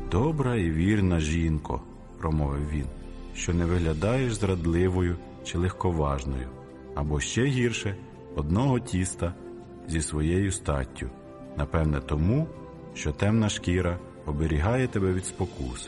«Добра і вірна жінко», – промовив він, – «що не виглядаєш зрадливою чи легковажною, або ще гірше – одного тіста зі своєю статтю, напевне тому, що темна шкіра оберігає тебе від спокус.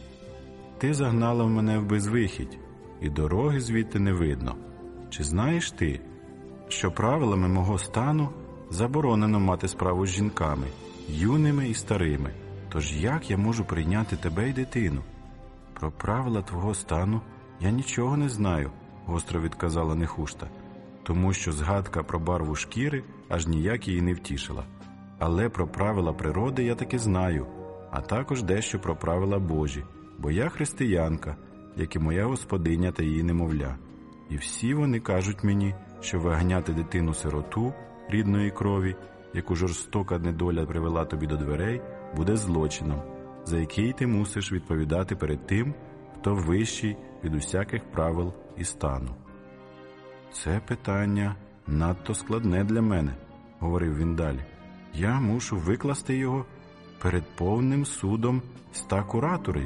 Ти загнала мене в безвихідь, і дороги звідти не видно. Чи знаєш ти, що правилами мого стану заборонено мати справу з жінками, юними і старими, тож як я можу прийняти тебе й дитину?» «Про правила твого стану я нічого не знаю», – гостро відказала Нехушта, тому що згадка про барву шкіри аж ніяк її не втішила. «Але про правила природи я таки знаю, а також дещо про правила Божі, бо я християнка, як і моя господиня та її немовля. І всі вони кажуть мені, що виганяти дитину-сироту рідної крові, яку жорстока недоля привела тобі до дверей, буде злочином, за який ти мусиш відповідати перед тим, хто вищий від усяких правил і стану». «Це питання надто складне для мене», – говорив він далі. «Я мушу викласти його перед повним судом 100 кураторів,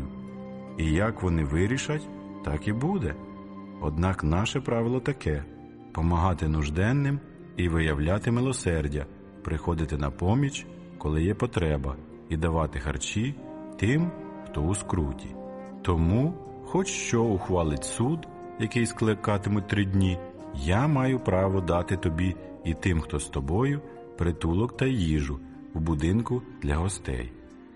і як вони вирішать, так і буде. Однак наше правило таке – помагати нужденним і виявляти милосердя, приходити на поміч, коли є потреба, і давати харчі тим, хто у скруті. Тому, хоч що ухвалить суд, який скликатимуть 3 дні, я маю право дати тобі і тим, хто з тобою, притулок та їжу у будинку для гостей».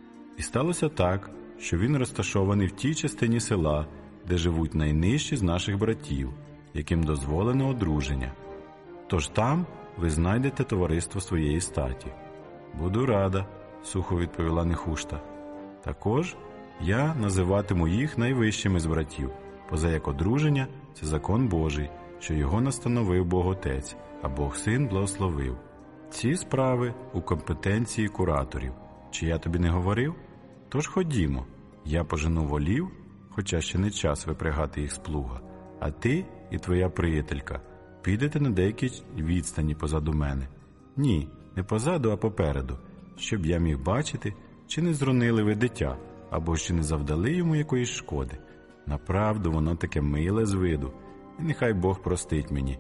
І сталося так, що він розташований в тій частині села, де живуть найнижчі з наших братів, яким дозволено одруження. Тож там ви знайдете товариство своєї статі. «Буду рада», – сухо відповіла Нехушта. «Також я називатиму їх найвищими з братів, поза як одруження – це закон Божий, що його настановив Бог Отець, а Бог Син благословив. Ці справи у компетенції кураторів. Чи я тобі не говорив? Тож ходімо, я пожену волів, хоча ще не час випрягати їх з плуга, а ти і твоя приятелька підете на деякій відстані позаду мене. Ні, не позаду, а попереду, щоб я міг бачити, чи не зронили ви дитя, або чи не завдали йому якоїсь шкоди. Направду воно таке миле з виду, і нехай Бог простить мені.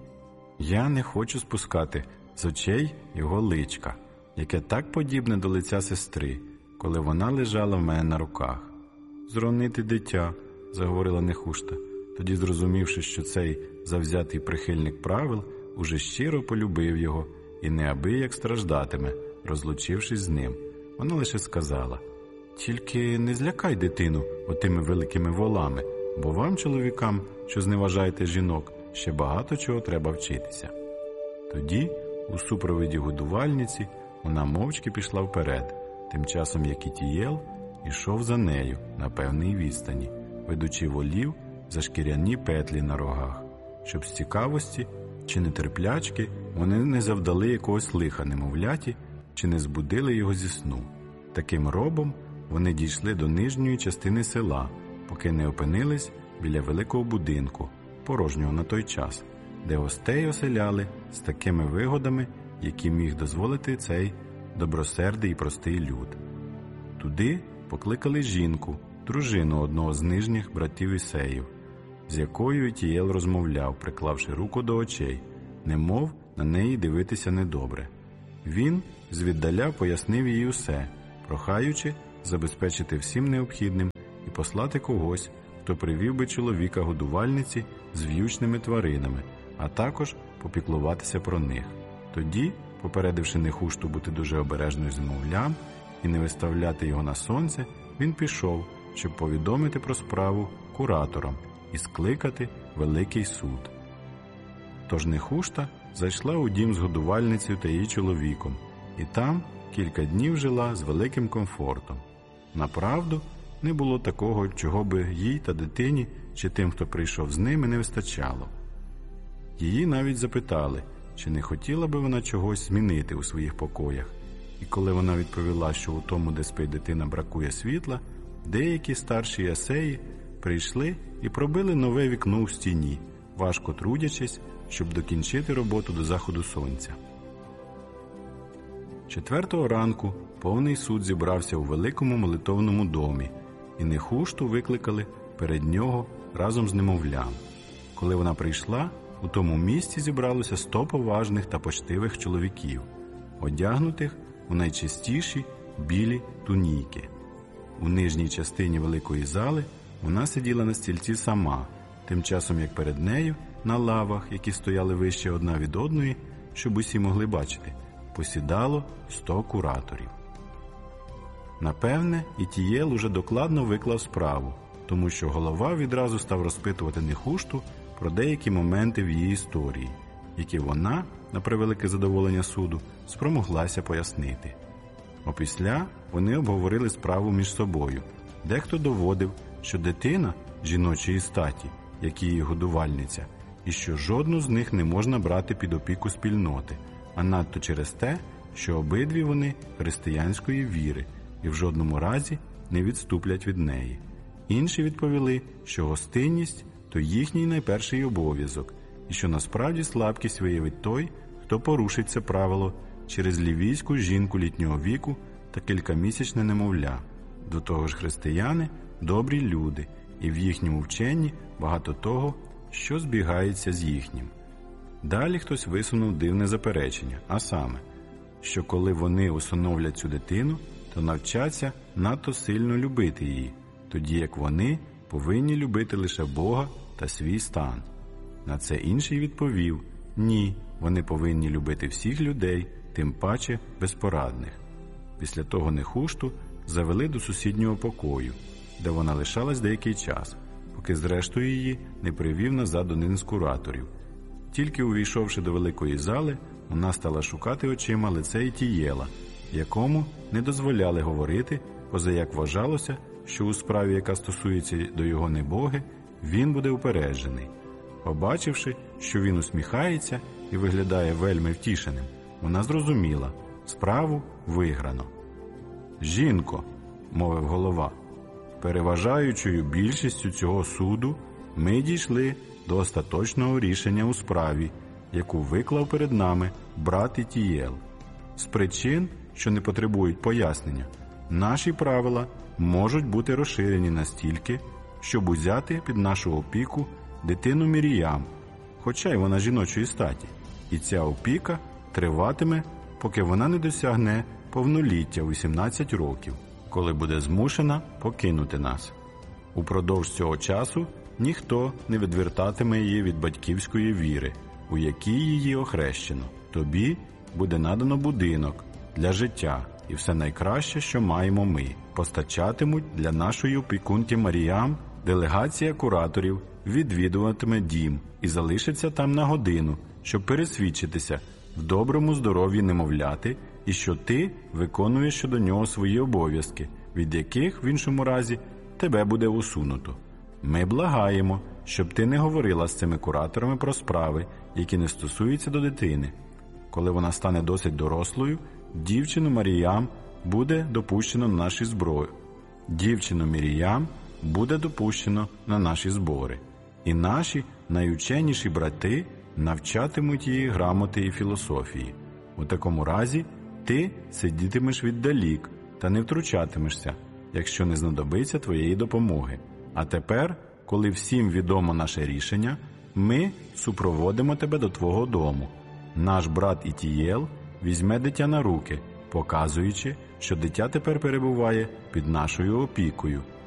Я не хочу спускати з очей його личка, яке так подібне до лиця сестри, коли вона лежала в мене на руках». «Зронити дитя», – заговорила Нехушта, тоді зрозумівши, що цей завзятий прихильник правил уже щиро полюбив його і неабияк страждатиме, розлучившись з ним. Вона лише сказала: «Тільки не злякай дитину отими великими волами, бо вам, чоловікам, що зневажаєте жінок, ще багато чого треба вчитися». Тоді, у супроводі годувальниці, вона мовчки пішла вперед, тим часом як Ітієл ішов за нею на певній відстані, ведучи волів за шкіряні петлі на рогах, щоб з цікавості чи нетерплячки вони не завдали якогось лиха немовляті чи не збудили його зі сну. Таким робом вони дійшли до нижньої частини села, поки не опинились біля великого будинку, порожнього на той час, де гостей оселяли з такими вигодами, які міг дозволити цей добросердий і простий люд. Туди покликали жінку, дружину одного з нижніх братів Ісеїв, з якою Ітієл розмовляв, приклавши руку до очей, немов на неї дивитися недобре. Він звіддаля пояснив їй усе, прохаючи забезпечити всім необхідним і послати когось, хто привів би чоловіка-годувальниці з в'ючними тваринами, а також попіклуватися про них. Тоді, попередивши Нехушту бути дуже обережною з немовлям і не виставляти його на сонце, він пішов, щоб повідомити про справу кураторам і скликати великий суд. Тож Нехушта зайшла у дім з годувальницею та її чоловіком, і там кілька днів жила з великим комфортом. Направду, не було такого, чого би їй та дитині чи тим, хто прийшов з ними, не вистачало. Її навіть запитали, чи не хотіла би вона чогось змінити у своїх покоях. І коли вона відповіла, що у тому, де спить дитина, бракує світла, деякі старші есеї прийшли і пробили нове вікно у стіні, важко трудячись, щоб докінчити роботу до заходу сонця. 4-го ранку повний суд зібрався у великому молитовному домі, і Нехушту викликали перед нього разом з немовлям. Коли вона прийшла, у тому місці зібралося 100 поважних та почтивих чоловіків, одягнутих у найчистіші білі туніки. У нижній частині великої зали вона сиділа на стільці сама, тим часом як перед нею, на лавах, які стояли вище одна від одної, щоб усі могли бачити, посідало 100 кураторів. Напевне, Ітієл уже докладно виклав справу, тому що голова відразу став розпитувати Нехушту про деякі моменти в її історії, які вона, на превелике задоволення суду, спромоглася пояснити. Опісля вони обговорили справу між собою. Дехто доводив, що дитина жіночої статі, як її годувальниця, і що жодну з них не можна брати під опіку спільноти, а надто через те, що обидві вони християнської віри і в жодному разі не відступлять від неї. Інші відповіли, що гостинність – то їхній найперший обов'язок, і що насправді слабкість виявить той, хто порушить це правило через лівійську жінку літнього віку та кількамісячне немовля. До того ж християни – добрі люди, і в їхньому вченні багато того, що збігається з їхнім. Далі хтось висунув дивне заперечення, а саме, що коли вони усиновлять цю дитину, то навчаться надто сильно любити її, тоді як вони повинні любити лише Бога та свій стан. На це інший відповів: ні, вони повинні любити всіх людей, тим паче безпорадних. Після того Нехушту завели до сусіднього покою, де вона лишалась деякий час, поки зрештою її не привів назад один з кураторів. Тільки увійшовши до великої зали, вона стала шукати очима лице Ітієла, якому не дозволяли говорити, позаяк вважалося, що у справі, яка стосується до його небоги, він буде упереджений. Побачивши, що він усміхається і виглядає вельми втішеним, вона зрозуміла – справу виграно. «Жінко», – мовив голова, – «переважаючою більшістю цього суду ми дійшли до остаточного рішення у справі, яку виклав перед нами брат Ітієл. З причин, що не потребують пояснення, наші правила можуть бути розширені настільки, щоб узяти під нашу опіку дитину Міріям, хоча й вона жіночої статі, і ця опіка триватиме, поки вона не досягне повноліття 18 років, коли буде змушена покинути нас. Упродовж цього часу ніхто не відвертатиме її від батьківської віри, у якій її охрещено. Тобі буде надано будинок для життя і все найкраще, що маємо ми. Постачатимуть для нашої опікунки Маріям, делегація кураторів відвідуватиме дім і залишиться там на годину, щоб пересвідчитися в доброму здоров'ї немовляти і що ти виконуєш щодо нього свої обов'язки, від яких в іншому разі тебе буде усунуто. Ми благаємо, щоб ти не говорила з цими кураторами про справи, які не стосуються до дитини. Коли вона стане досить дорослою, дівчину Маріям буде допущено на наші зброї. Дівчину Міріям буде допущено на наші збори. І наші найученіші брати навчатимуть її грамоти і філософії. У такому разі ти сидітимеш віддалік та не втручатимешся, якщо не знадобиться твоєї допомоги. А тепер, коли всім відомо наше рішення, ми супроводимо тебе до твого дому. Наш брат Ітієл візьме дитя на руки, показуючи, що дитя тепер перебуває під нашою опікою,